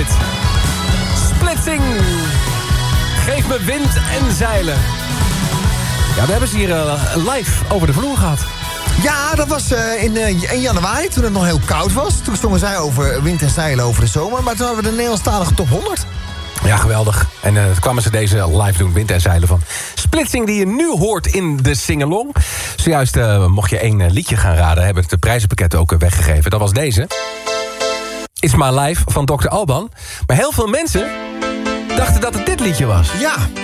dit. Splitsing. Geef me wind en zeilen. Ja, we hebben ze hier live over de vloer gehad. Ja, dat was in januari, toen het nog heel koud was. Toen zongen zij over wind en zeilen over de zomer. Maar toen hadden we de Nederlandstalige top 100. Ja, geweldig. En toen kwamen ze deze live doen, wind en zeilen van. Splitsing die je nu hoort in de singalong. Zojuist mocht je 1 liedje gaan raden. Hebben het prijzenpakket ook weggegeven. Dat was deze. It's My Life van Dr. Alban. Maar heel veel mensen dachten dat het dit liedje was. Ja.